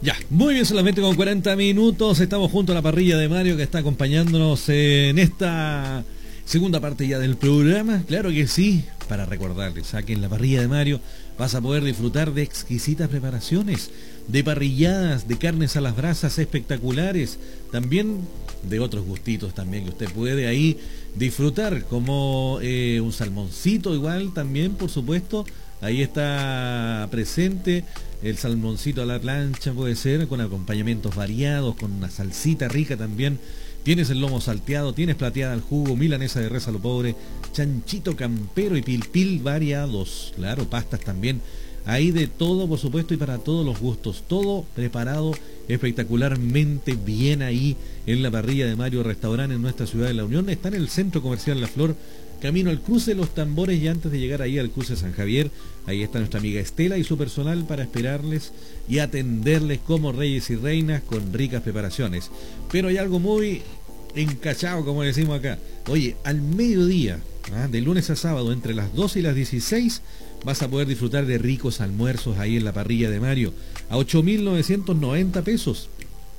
Ya, muy bien, solamente con 40 minutos estamos junto a la parrilla de Mario que está acompañándonos en esta segunda parte ya del programa. Claro que sí, para recordarles, aquí en la parrilla de Mario vas a poder disfrutar de exquisitas preparaciones, de parrilladas, de carnes a las brasas espectaculares, también de otros gustitos también que usted puede ahí disfrutar, como un salmoncito igual también, por supuesto. Ahí está presente el salmoncito a la plancha, puede ser, con acompañamientos variados, con una salsita rica también. Tienes el lomo salteado, tienes plateada al jugo, milanesa de res a lo pobre, chanchito campero y pilpil variados. Claro, pastas también. Hay de todo, por supuesto, y para todos los gustos. Todo preparado espectacularmente bien ahí en la parrilla de Mario Restaurante en nuestra ciudad de La Unión. Está en el Centro Comercial La Flor, camino al cruce de los Tambores, y antes de llegar ahí al cruce de San Javier, ahí está nuestra amiga Estela y su personal para esperarles y atenderles como reyes y reinas con ricas preparaciones. Pero hay algo muy encachado, como decimos acá. Oye, al mediodía, de lunes a sábado, entre las 12 y las 16, vas a poder disfrutar de ricos almuerzos ahí en la parrilla de Mario, a 8.990 pesos.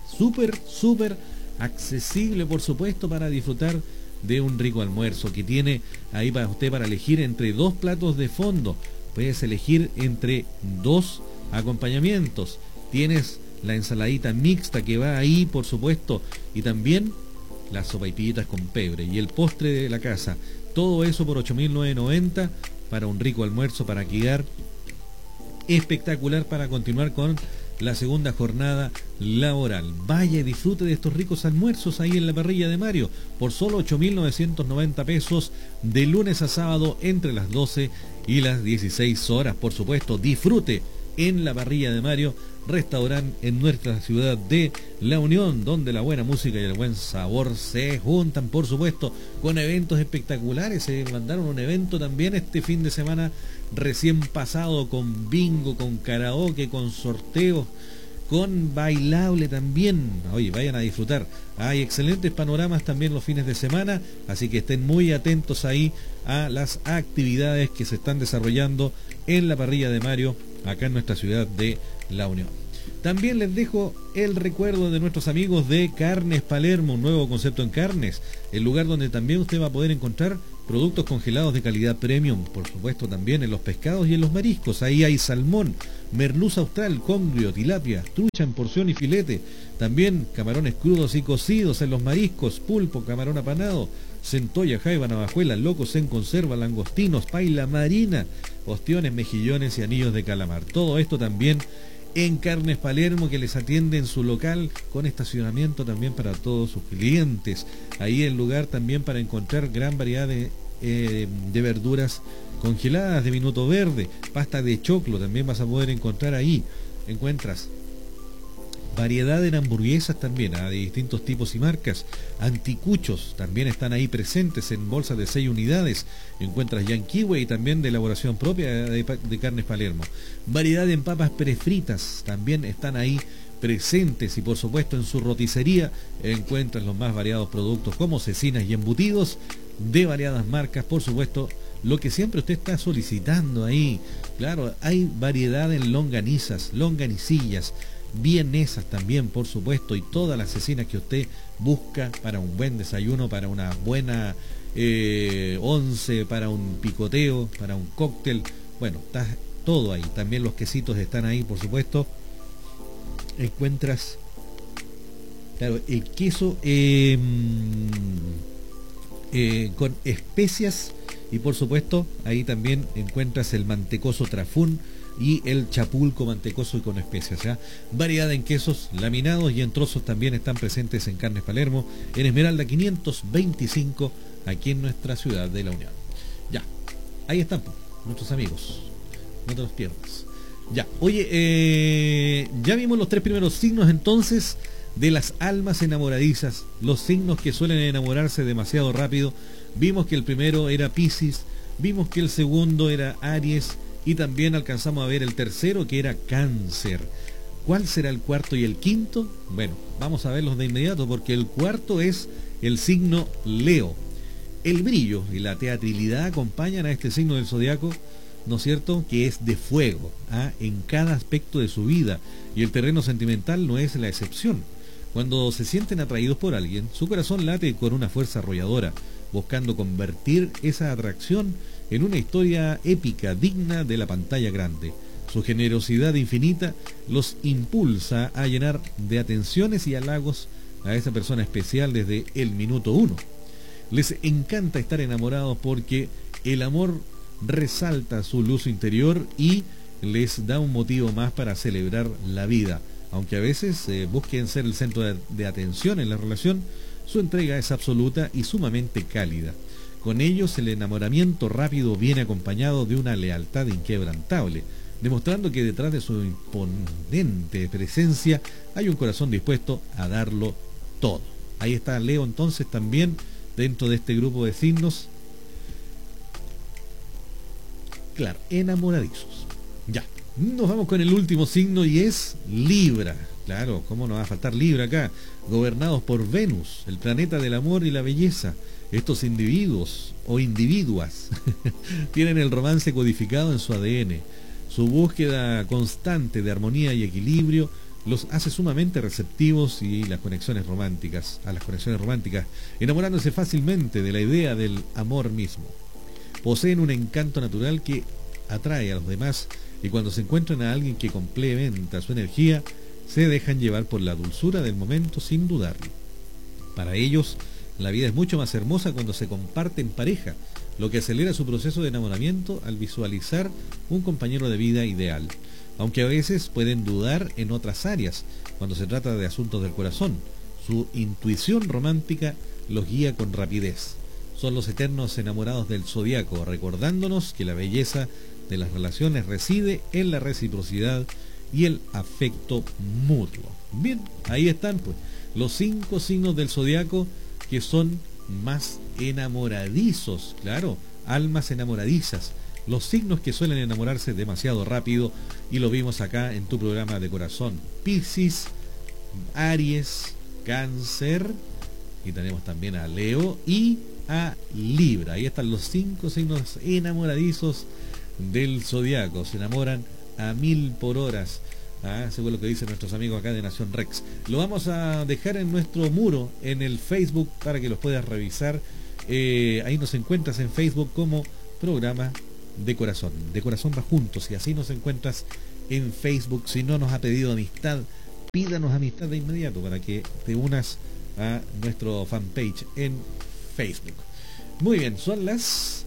Súper accesible, por supuesto, para disfrutar de un rico almuerzo que tiene ahí para usted para elegir entre dos platos de fondo. Puedes elegir entre dos acompañamientos. Tienes la ensaladita mixta que va ahí, por supuesto, y también las sopaipillitas con pebre y el postre de la casa. Todo eso por 8.990 para un rico almuerzo, para quedar espectacular, para continuar con la segunda jornada laboral. Vaya y disfrute de estos ricos almuerzos ahí en la parrilla de Mario por solo 8.990 pesos de lunes a sábado entre las 12 y las 16 horas. Por supuesto, disfrute en la parrilla de Mario, restaurante en nuestra ciudad de La Unión, donde la buena música y el buen sabor se juntan, por supuesto, con eventos espectaculares. Se mandaron un evento también este fin de semana recién pasado, con bingo, con karaoke, con sorteos, con bailable también. Oye, vayan a disfrutar. Hay excelentes panoramas también los fines de semana, así que estén muy atentos ahí a las actividades que se están desarrollando en la parrilla de Mario, acá en nuestra ciudad de La Unión. También les dejo el recuerdo de nuestros amigos de Carnes Palermo, un nuevo concepto en carnes, el lugar donde también usted va a poder encontrar productos congelados de calidad premium, por supuesto también en los pescados y en los mariscos. Ahí hay salmón, merluza austral, congrio, tilapia, trucha en porción y filete, también camarones crudos y cocidos en los mariscos, pulpo, camarón apanado, centolla, jaiba, navajuela, locos en conserva, langostinos, paila marina, ostiones, mejillones y anillos de calamar. Todo esto también en Carnes Palermo, que les atiende en su local con estacionamiento también para todos sus clientes. Ahí el lugar también para encontrar gran variedad de verduras congeladas, de minuto verde, pasta de choclo también vas a poder encontrar ahí. Encuentras variedad en hamburguesas también, de distintos tipos y marcas. Anticuchos también están ahí presentes en bolsas de 6 unidades. Encuentras yanquiwe y también de elaboración propia de Carnes Palermo. Variedad en papas prefritas también están ahí presentes, y por supuesto en su roticería encuentras los más variados productos como cecinas y embutidos de variadas marcas, por supuesto lo que siempre usted está solicitando ahí. Claro, hay variedad en longanizas, longanicillas, vienesas también, por supuesto, y todas las cecinas que usted busca para un buen desayuno, para una buena once, para un picoteo, para un cóctel. Bueno, está todo ahí. También los quesitos están ahí, por supuesto. Encuentras, claro, el queso con especias, y por supuesto ahí también encuentras el mantecoso trafún y el chapulco mantecoso y con especias. Variedad en quesos laminados y en trozos también están presentes en Carnes Palermo, en Esmeralda 525, aquí en nuestra ciudad de La Unión. Ya, ahí están nuestros amigos, no te los pierdas. Ya, oye, ya vimos los 3 primeros signos entonces de las almas enamoradizas, los signos que suelen enamorarse demasiado rápido. Vimos que el primero era Piscis, vimos que el segundo era Aries, y también alcanzamos a ver el tercero, que era Cáncer. ¿Cuál será el cuarto y el quinto? Bueno, vamos a verlos de inmediato, porque el cuarto es el signo Leo. El brillo y la teatralidad acompañan a este signo del zodiaco, ¿no es cierto?, que es de fuego, en cada aspecto de su vida, y el terreno sentimental no es la excepción. Cuando se sienten atraídos por alguien, su corazón late con una fuerza arrolladora, buscando convertir esa atracción en una historia épica digna de la pantalla grande. Su generosidad infinita los impulsa a llenar de atenciones y halagos a esa persona especial desde el minuto uno. Les encanta estar enamorados porque el amor resalta su luz interior y les da un motivo más para celebrar la vida. Aunque a veces busquen ser el centro de atención en la relación, su entrega es absoluta y sumamente cálida. Con ellos el enamoramiento rápido viene acompañado de una lealtad inquebrantable, demostrando que detrás de su imponente presencia hay un corazón dispuesto a darlo todo. Ahí está Leo entonces también dentro de este grupo de signos. Claro, enamoradizos. Ya, nos vamos con el último signo y es Libra. Claro, ¿cómo nos va a faltar Libra acá? Gobernados por Venus, el planeta del amor y la belleza. Estos individuos o individuas tienen el romance codificado en su ADN. Su búsqueda constante de armonía y equilibrio los hace sumamente receptivos a las conexiones románticas, enamorándose fácilmente de la idea del amor mismo. Poseen un encanto natural que atrae a los demás y cuando se encuentran a alguien que complementa su energía, se dejan llevar por la dulzura del momento sin dudarlo. Para ellos, la vida es mucho más hermosa cuando se comparte en pareja, lo que acelera su proceso de enamoramiento al visualizar un compañero de vida ideal, aunque a veces pueden dudar en otras áreas cuando se trata de asuntos del corazón. Su intuición romántica los guía con rapidez. Son los eternos enamorados del zodiaco, recordándonos que la belleza de las relaciones reside en la reciprocidad y el afecto mutuo. Bien, ahí están pues los 5 signos del zodiaco que son más enamoradizos, claro, almas enamoradizas, los signos que suelen enamorarse demasiado rápido, y lo vimos acá en tu programa de corazón. Piscis, Aries, Cáncer, y tenemos también a Leo y a Libra. Ahí están los 5 signos enamoradizos del zodiaco, se enamoran a 1000 por horas. Según lo que dicen nuestros amigos acá de Nación Rex. Lo vamos a dejar en nuestro muro en el Facebook para que los puedas revisar. Ahí nos encuentras en Facebook como programa de corazón va juntos, y así nos encuentras en Facebook. Si no nos ha pedido amistad, pídanos amistad de inmediato para que te unas a nuestro fanpage en Facebook. Muy bien, son las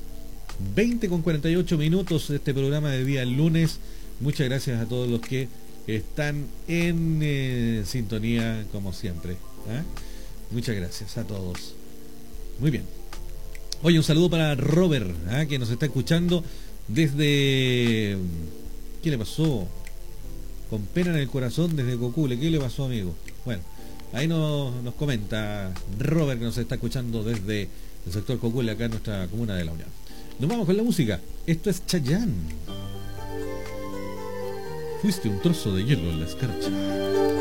20:48 de este programa de día lunes. Muchas gracias a todos los que están en sintonía como siempre. Muchas gracias a todos. Muy bien. Oye, un saludo para Robert, que nos está escuchando desde... ¿Qué le pasó? Con pena en el corazón desde Cocule. ¿Qué le pasó, amigo? Bueno, ahí nos comenta Robert, que nos está escuchando desde el sector Cocule, acá en nuestra comuna de La Unión. Nos vamos con la música. Esto es Chayanne. Fuiste un trozo de hielo en la escarcha.